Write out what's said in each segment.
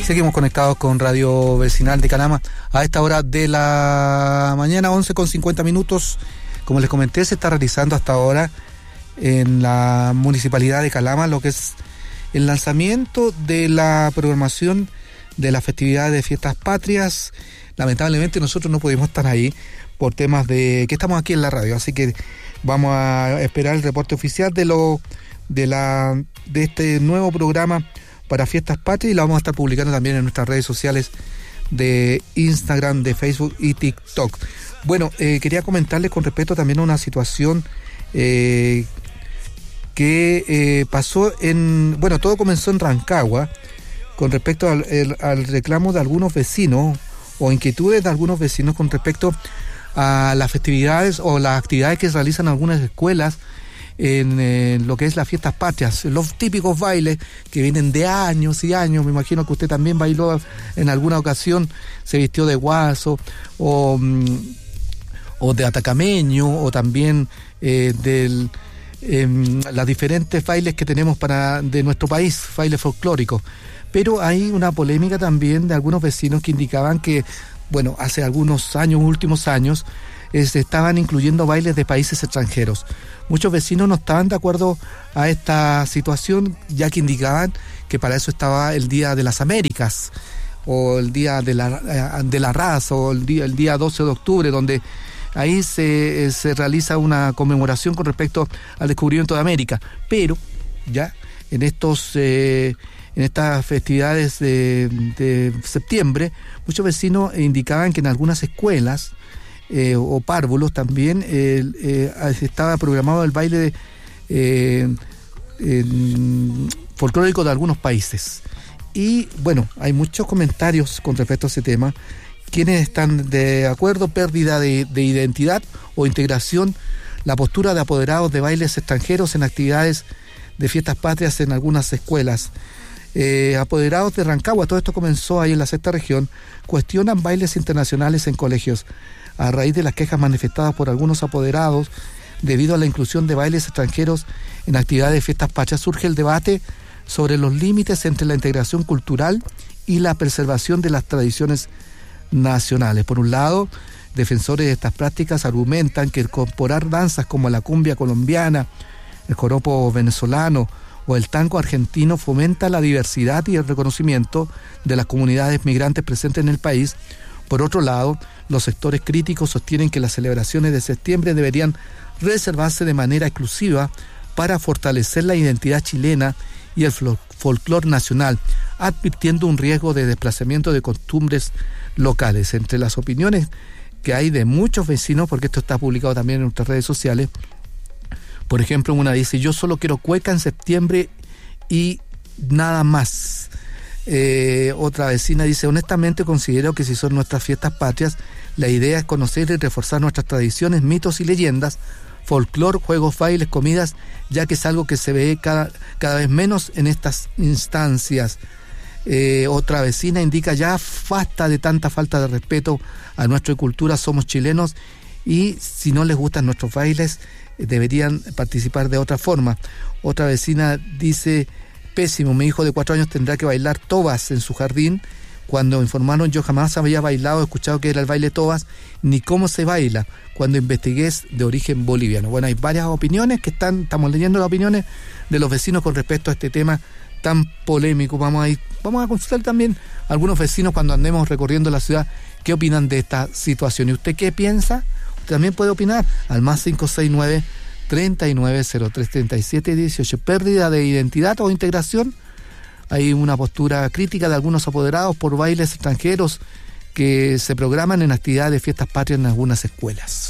Seguimos conectados con Radio Vecinal de Calama a esta hora de la mañana, 11:50. Como les comenté, se está realizando hasta ahora en la Municipalidad de Calama lo que es el lanzamiento de la programación de las festividades de Fiestas Patrias. Lamentablemente nosotros no pudimos estar ahí por temas de que estamos aquí en la radio, así que vamos a esperar el reporte oficial de este nuevo programa para Fiestas Patrias, y la vamos a estar publicando también en nuestras redes sociales de Instagram, de Facebook y TikTok. Bueno, quería comentarles con respecto también a una situación que pasó todo comenzó en Rancagua con respecto al reclamo de algunos vecinos o inquietudes de algunos vecinos con respecto a las festividades o las actividades que realizan algunas escuelas en lo que es las Fiestas Patrias, los típicos bailes que vienen de años y años. Me imagino que usted también bailó en alguna ocasión, se vistió de guaso o de atacameño, o también las diferentes bailes que tenemos de nuestro país, bailes folclóricos. Pero hay una polémica también de algunos vecinos que indicaban que, hace algunos años, últimos años, se estaban incluyendo bailes de países extranjeros. Muchos vecinos no estaban de acuerdo a esta situación, ya que indicaban que para eso estaba el Día de las Américas, o el Día de la Raza, o el día 12 de octubre, donde ahí se realiza una conmemoración con respecto al descubrimiento de América. Pero ya en estas festividades de septiembre, muchos vecinos indicaban que en algunas escuelas o párvulos también estaba programado el baile folclórico de algunos países. Y hay muchos comentarios con respecto a ese tema. Quienes están de acuerdo, pérdida de identidad o integración, la postura de apoderados de bailes extranjeros en actividades de Fiestas Patrias en algunas escuelas. Apoderados de Rancagua, todo esto comenzó ahí en la sexta región, cuestionan bailes internacionales en colegios. A raíz de las quejas manifestadas por algunos apoderados debido a la inclusión de bailes extranjeros en actividades de Fiestas Patrias, surge el debate sobre los límites entre la integración cultural y la preservación de las tradiciones nacionales. Por un lado, defensores de estas prácticas argumentan que incorporar danzas como la cumbia colombiana, el joropo venezolano o el tango argentino fomenta la diversidad y el reconocimiento de las comunidades migrantes presentes en el país. Por otro lado, los sectores críticos sostienen que las celebraciones de septiembre deberían reservarse de manera exclusiva para fortalecer la identidad chilena y el folclore nacional, advirtiendo un riesgo de desplazamiento de costumbres locales. Entre las opiniones que hay de muchos vecinos, porque esto está publicado también en nuestras redes sociales, por ejemplo, una dice: yo solo quiero cueca en septiembre y nada más. Otra vecina dice: honestamente considero que si son nuestras fiestas patrias, la idea es conocer y reforzar nuestras tradiciones, mitos y leyendas, folclor, juegos, bailes, comidas, ya que es algo que se ve cada vez menos en estas instancias. Otra vecina indica: ya basta de tanta falta de respeto a nuestra cultura, somos chilenos y si no les gustan nuestros bailes deberían participar de otra forma. Otra vecina dice: pésimo, mi hijo de 4 años tendrá que bailar tobas en su jardín. Cuando informaron, yo jamás había bailado, escuchado que era el baile tobas, ni cómo se baila. Cuando investigué, es de origen boliviano. Bueno, hay varias opiniones que estamos leyendo las opiniones de los vecinos con respecto a este tema tan polémico. Vamos a consultar también a algunos vecinos cuando andemos recorriendo la ciudad qué opinan de esta situación. ¿Y usted qué piensa? Usted también puede opinar al más 569-3903-3718. Pérdida de identidad o integración. Hay una postura crítica de algunos apoderados por bailes extranjeros que se programan en actividades de Fiestas Patrias en algunas escuelas.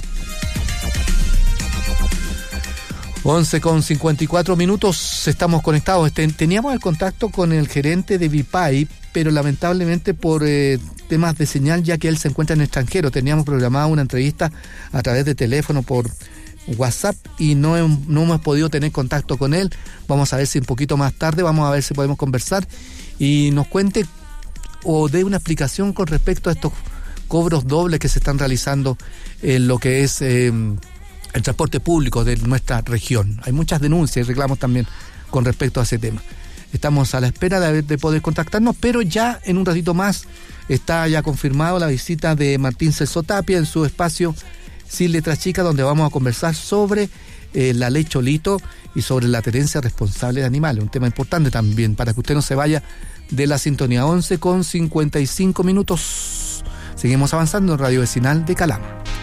11:54, estamos conectados. Teníamos el contacto con el gerente de Vipay, pero lamentablemente por temas de señal, ya que él se encuentra en el extranjero. Teníamos programada una entrevista a través de teléfono por WhatsApp y no hemos podido tener contacto con él. Vamos a ver si un poquito más tarde, vamos a ver si podemos conversar y nos cuente o dé una explicación con respecto a estos cobros dobles que se están realizando en lo que es el transporte público de nuestra región. Hay muchas denuncias y reclamos también con respecto a ese tema. estamos a la espera de poder contactarnos, pero ya en un ratito más está ya confirmado la visita de Martín Celso Tapia en su espacio Sin Letra Chica, donde vamos a conversar sobre la ley Cholito y sobre la tenencia responsable de animales, un tema importante también, para que usted no se vaya de la sintonía. 11:55. Seguimos avanzando en Radio Vecinal de Calama.